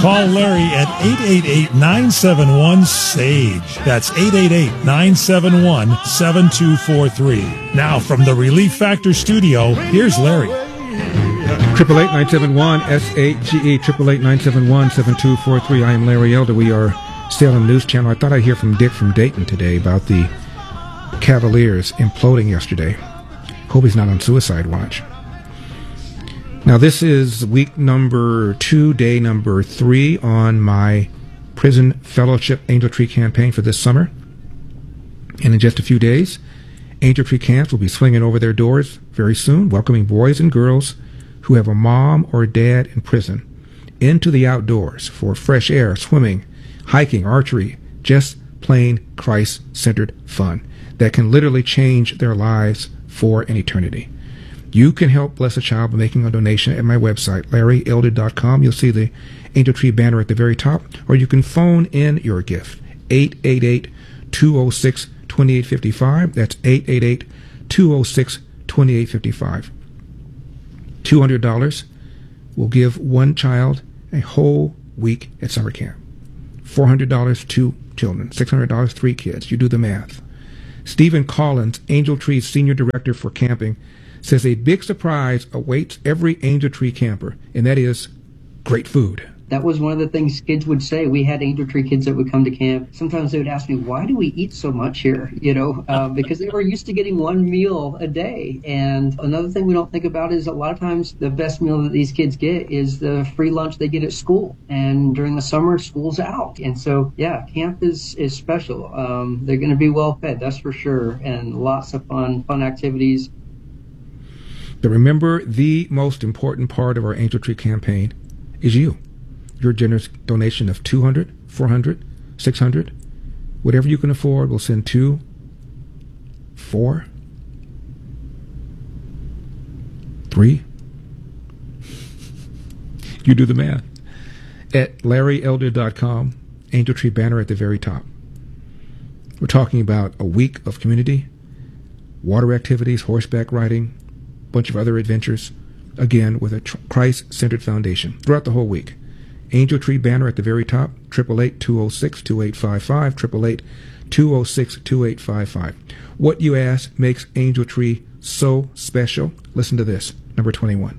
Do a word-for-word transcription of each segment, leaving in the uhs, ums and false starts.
Call Larry at eight eight eight, nine seven one, S A G E. That's eight eight eight, nine seven one, seven two four three. Now from the Relief Factor studio, here's Larry. Triple eight nine seven one S A G E. Triple eight nine seven one seven two four three. I am Larry Elder. We are still on the news channel. I thought I'd hear from Dick from Dayton today about the Cavaliers imploding yesterday. Hope he's not on suicide watch. Now, this is week number two, day number three on my Prison Fellowship Angel Tree campaign for this summer. And in just a few days, Angel Tree camps will be swinging over their doors very soon, welcoming boys and girls who have a mom or dad in prison into the outdoors for fresh air, swimming, hiking, archery, just plain Christ-centered fun that can literally change their lives for an eternity. You can help bless a child by making a donation at my website, larry elder dot com. You'll see the Angel Tree banner at the very top, or you can phone in your gift, eight eight eight, two oh six, two eight five five. That's eight eight eight, two oh six, two eight five five. two hundred dollars will give one child a whole week at summer camp. four hundred dollars, two children. six hundred dollars, three kids. You do the math. Stephen Collins, Angel Tree's Senior Director for Camping, says a big surprise awaits every Angel Tree camper, and that is great food. That was one of the things kids would say. We had Angel Tree kids that would come to camp. Sometimes they would ask me, why do we eat so much here? You know, uh, because they were used to getting one meal a day. And another thing we don't think about is a lot of times the best meal that these kids get is the free lunch they get at school. And during the summer, school's out. And so, yeah, camp is, is special. Um, they're going to be well fed, that's for sure. And lots of fun, fun activities. But remember, the most important part of our Angel Tree campaign is you. Your generous donation of two hundred dollars, four hundred dollars, six hundred dollars, whatever you can afford, we'll send two, four, three. You do the math. At larry elder dot com, Angel Tree banner at the very top. We're talking about a week of community, water activities, horseback riding, bunch of other adventures, again with a Christ-centered foundation throughout the whole week. Angel Tree banner at the very top, eight eight eight, two oh six, two eight five five, eight eight eight, two oh six, two eight five five. What you ask makes Angel Tree so special. Listen to this, number twenty-one.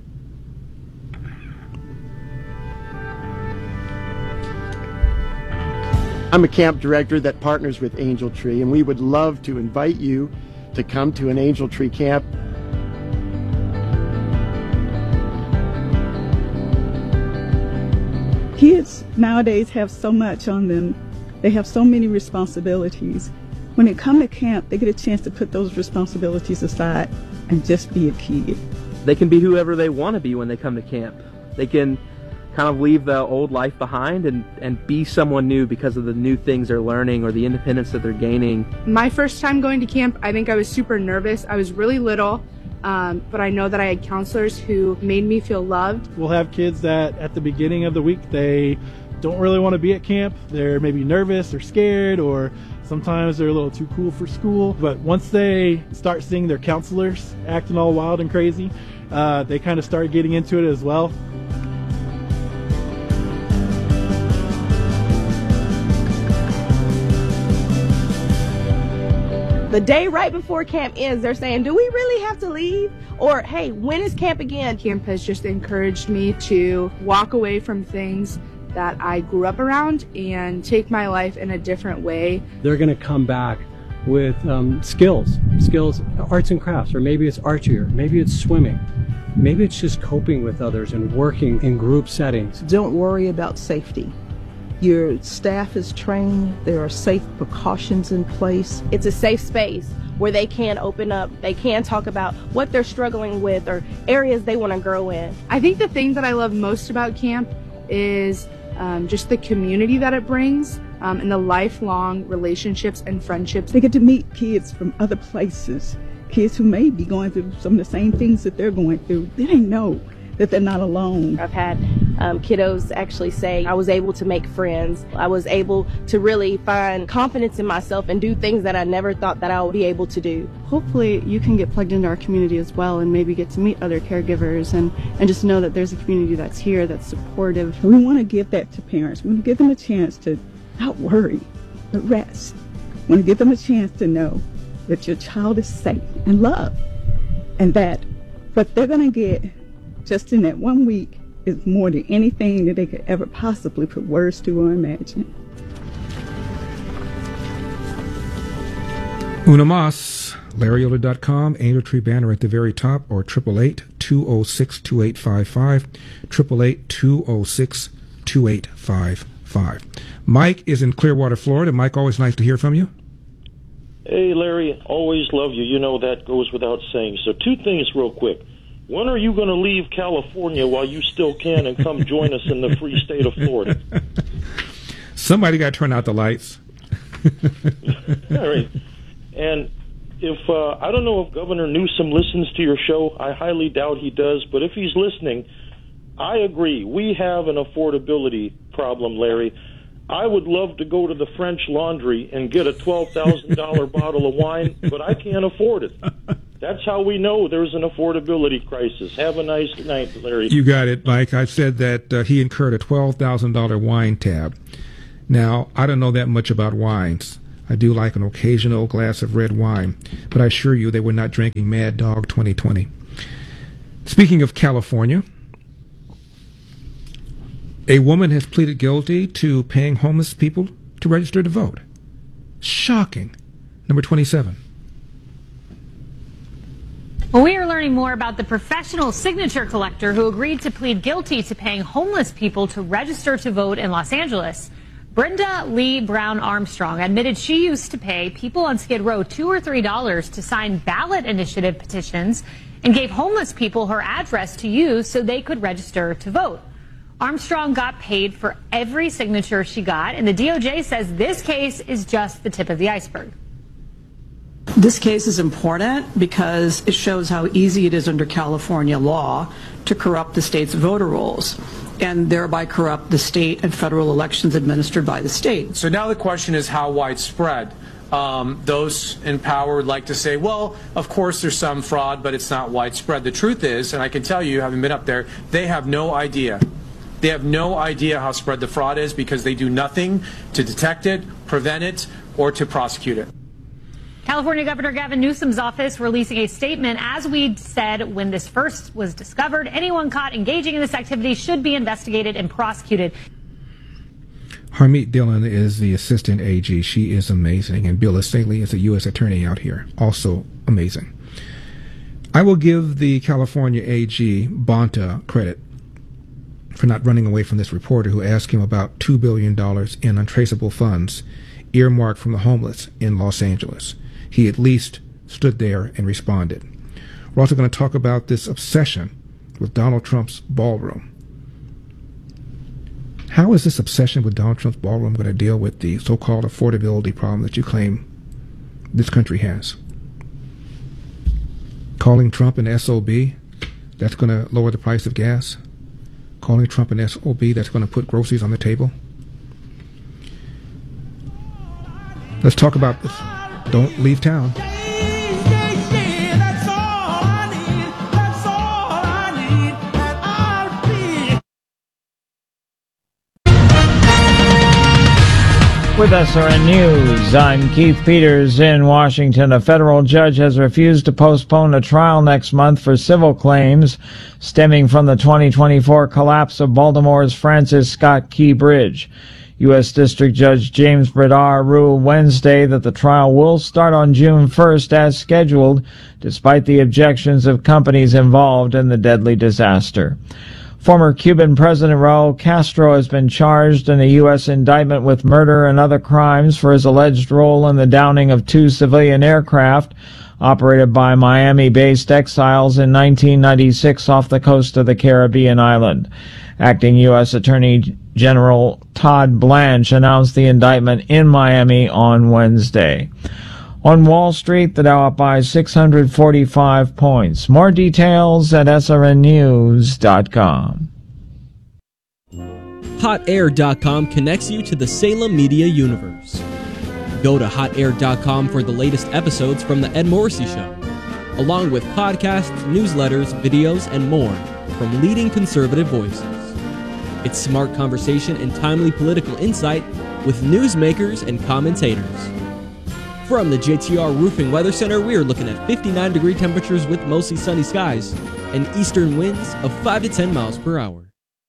I'm a camp director that partners with Angel Tree, and we would love to invite you to come to an Angel Tree camp. Kids nowadays have so much on them. They have so many responsibilities. When they come to camp, they get a chance to put those responsibilities aside and just be a kid. They can be whoever they want to be when they come to camp. They can kind of leave the old life behind and, and be someone new because of the new things they're learning or the independence that they're gaining. My first time going to camp, I think I was super nervous. I was really little. Um, but I know that I had counselors who made me feel loved. We'll have kids that at the beginning of the week, they don't really want to be at camp. They're maybe nervous or scared, or sometimes they're a little too cool for school. But once they start seeing their counselors acting all wild and crazy, uh, they kind of start getting into it as well. The day right before camp ends, they're saying, do we really have to leave? Or, hey, when is camp again? Camp has just encouraged me to walk away from things that I grew up around and take my life in a different way. They're going to come back with um, skills, skills, arts and crafts, or maybe it's archery, or maybe it's swimming. Maybe it's just coping with others and working in group settings. Don't worry about safety. Your staff is trained. There are safe precautions in place. It's a safe space where they can open up. They can talk about what they're struggling with or areas they want to grow in. I think the thing that I love most about camp is um, just the community that it brings um, and the lifelong relationships and friendships. They get to meet kids from other places, kids who may be going through some of the same things that they're going through. They didn't know that they're not alone. I've had um, kiddos actually say I was able to make friends. I was able to really find confidence in myself and do things that I never thought that I would be able to do. Hopefully you can get plugged into our community as well and maybe get to meet other caregivers and, and just know that there's a community that's here, that's supportive. We want to give that to parents. We want to give them a chance to not worry, but rest. We want to give them a chance to know that your child is safe and loved, and that what they're going to get just in that one week is more than anything that they could ever possibly put words to or imagine. Una mas, Larry Elder dot com, Angel Tree banner at the very top, or eight eight eight, two oh six, two eight five five, eight eight eight, two oh six, two eight five five. Mike is in Clearwater, Florida. Mike, always nice to hear from you. Hey, Larry, always love you. You know that goes without saying. So two things real quick. When are you going to leave California while you still can and come join us in the free state of Florida? Somebody got to turn out the lights. All right. And if uh, I don't know if Governor Newsom listens to your show. I highly doubt he does. But if he's listening, I agree. We have an affordability problem, Larry. I would love to go to the French Laundry and get a twelve thousand dollars bottle of wine, but I can't afford it. That's how we know there's an affordability crisis. Have a nice night, Larry. You got it, Mike. I said that uh, he incurred a twelve thousand dollars wine tab. Now, I don't know that much about wines. I do like an occasional glass of red wine, but I assure you they were not drinking Mad Dog twenty twenty. Speaking of California, a woman has pleaded guilty to paying homeless people to register to vote. Shocking. Number twenty-seven. Well, we are learning more about the professional signature collector who agreed to plead guilty to paying homeless people to register to vote in Los Angeles. Brenda Lee Brown Armstrong admitted she used to pay people on Skid Row two or three dollars to sign ballot initiative petitions and gave homeless people her address to use so they could register to vote. Armstrong got paid for every signature she got, and the D O J says this case is just the tip of the iceberg. This case is important because it shows how easy it is under California law to corrupt the state's voter rolls and thereby corrupt the state and federal elections administered by the state. So now the question is how widespread. Um, those in power would like to say, well, of course there's some fraud, but it's not widespread. The truth is, and I can tell you, having been up there, they have no idea. They have no idea how spread the fraud is because they do nothing to detect it, prevent it, or to prosecute it. California Governor Gavin Newsom's office releasing a statement. As we said when this first was discovered, anyone caught engaging in this activity should be investigated and prosecuted. Harmeet Dillon is the assistant A G. She is amazing. And Bill Staley is a U S attorney out here. Also amazing. I will give the California A G, Bonta, credit for not running away from this reporter who asked him about two billion dollars in untraceable funds earmarked from the homeless in Los Angeles. He at least stood there and responded. We're also going to talk about this obsession with Donald Trump's ballroom. How is this obsession with Donald Trump's ballroom going to deal with the so-called affordability problem that you claim this country has? Calling Trump an S O B, that's going to lower the price of gas? Calling Trump an S O B, that's going to put groceries on the table? Let's talk about this. Don't leave town. With S R N News, I'm Keith Peters in Washington. A federal judge has refused to postpone a trial next month for civil claims stemming from the twenty twenty-four collapse of Baltimore's Francis Scott Key Bridge. U S District Judge James Bradar ruled Wednesday that the trial will start on June first as scheduled, despite the objections of companies involved in the deadly disaster. Former Cuban President Raul Castro has been charged in a U S indictment with murder and other crimes for his alleged role in the downing of two civilian aircraft operated by Miami-based exiles in nineteen ninety-six off the coast of the Caribbean island. Acting U S Attorney General Todd Blanche announced the indictment in Miami on Wednesday. On Wall Street, the Dow up by six hundred forty-five points. More details at S R N news dot com. hot air dot com connects you to the Salem Media universe. Go to hot air dot com for the latest episodes from The Ed Morrissey Show, along with podcasts, newsletters, videos, and more from leading conservative voices. It's smart conversation and timely political insight with newsmakers and commentators. From the J T R Roofing Weather Center, we are looking at fifty-nine degree temperatures with mostly sunny skies and eastern winds of five to ten miles per hour.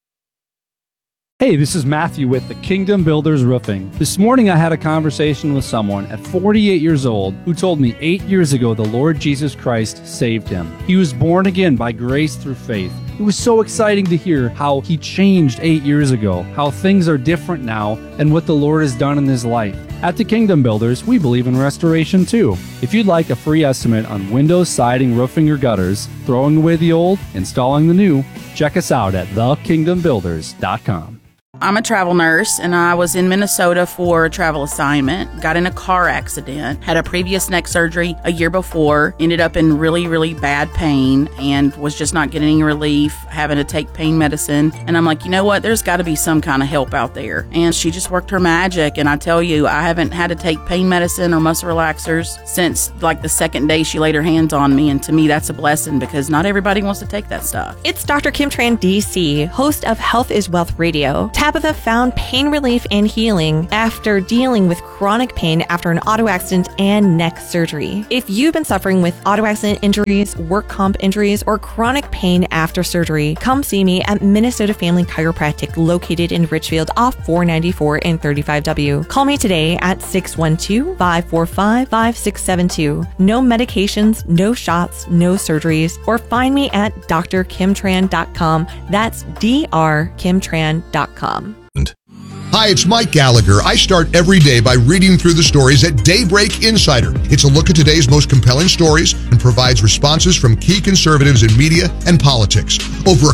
Hey, this is Matthew with the Kingdom Builders Roofing. This morning I had a conversation with someone at forty-eight years old who told me eight years ago the Lord Jesus Christ saved him. He was born again by grace through faith. It was so exciting to hear how he changed eight years ago, how things are different now, and what the Lord has done in his life. At the Kingdom Builders, we believe in restoration too. If you'd like a free estimate on windows, siding, roofing, or gutters, throwing away the old, installing the new, check us out at the kingdom builders dot com. I'm a travel nurse, and I was in Minnesota for a travel assignment. Got in a car accident, had a previous neck surgery a year before, ended up in really, really bad pain, and was just not getting any relief, having to take pain medicine. And I'm like, you know what? There's got to be some kind of help out there. And she just worked her magic, and I tell you, I haven't had to take pain medicine or muscle relaxers since like the second day she laid her hands on me. And to me, that's a blessing because not everybody wants to take that stuff. It's Doctor Kim Tran, D C, host of Health is Wealth Radio. Tabitha found pain relief and healing after dealing with chronic pain after an auto accident and neck surgery. If you've been suffering with auto accident injuries, work comp injuries, or chronic pain after surgery, come see me at Minnesota Family Chiropractic located in Richfield off four ninety-four and thirty-five W. Call me today at six one two, five four five, five six seven two. No medications, no shots, no surgeries, or find me at d r kim tran dot com. That's d r kim tran dot com. Hi, it's Mike Gallagher. I start every day by reading through the stories at Daybreak Insider. It's a look at today's most compelling stories and provides responses from key conservatives in media and politics. Over